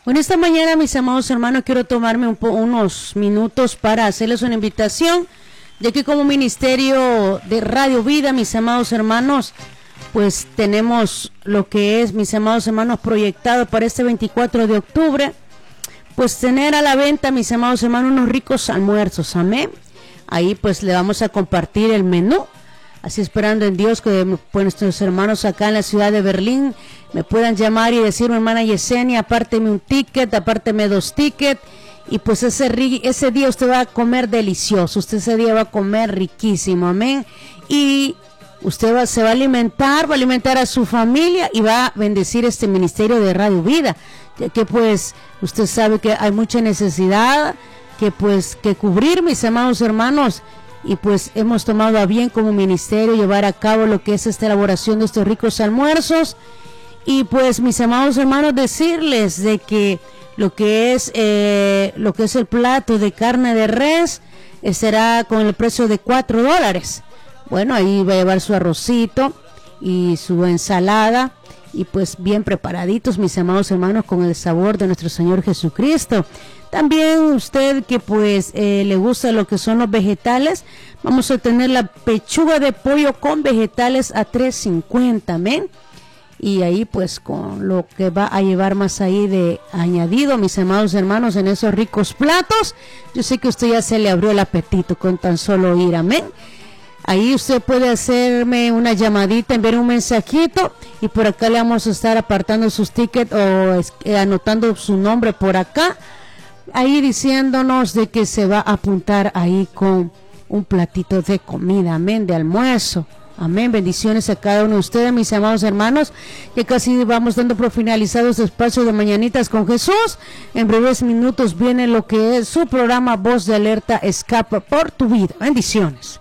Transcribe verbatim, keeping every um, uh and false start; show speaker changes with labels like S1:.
S1: Bueno, esta mañana, mis amados hermanos, quiero tomarme un po unos minutos para hacerles una invitación, ya que como ministerio de Radio Vida, mis amados hermanos, pues tenemos lo que es, mis amados hermanos, proyectado para este veinticuatro de octubre, pues tener a la venta, mis amados hermanos, unos ricos almuerzos, amén. Ahí pues le vamos a compartir el menú, así esperando en Dios que pues, nuestros hermanos acá en la ciudad de Berlín me puedan llamar y decirme, hermana Yesenia, apárteme un ticket, apárteme dos tickets, y pues ese, ese día usted va a comer delicioso, usted ese día va a comer riquísimo, amén, y usted va, se va a alimentar, va a alimentar a su familia y va a bendecir este ministerio de Radio Vida, ya que pues usted sabe que hay mucha necesidad que pues que cubrir, mis amados hermanos, y pues hemos tomado a bien como ministerio llevar a cabo lo que es esta elaboración de estos ricos almuerzos. Y pues mis amados hermanos, decirles de que lo que es eh, lo que es el plato de carne de res eh, será con el precio de cuatro dólares. Bueno, ahí va a llevar su arrocito y su ensalada, y pues bien preparaditos, mis amados hermanos, con el sabor de nuestro Señor Jesucristo. También usted que pues eh, le gusta lo que son los vegetales, vamos a tener la pechuga de pollo con vegetales a tres cincuenta, amén. Y ahí pues con lo que va a llevar más ahí de añadido, mis amados hermanos, en esos ricos platos, yo sé que usted ya se le abrió el apetito con tan solo ir, amén. Ahí usted puede hacerme una llamadita, enviar un mensajito, y por acá le vamos a estar apartando sus tickets o eh, anotando su nombre por acá, ahí diciéndonos de que se va a apuntar ahí con un platito de comida, amén, de almuerzo. Amén, bendiciones a cada uno de ustedes, mis amados hermanos, que casi vamos dando por finalizado este espacio de Mañanitas con Jesús. En breves minutos viene lo que es su programa Voz de Alerta, Escapa por tu Vida. Bendiciones.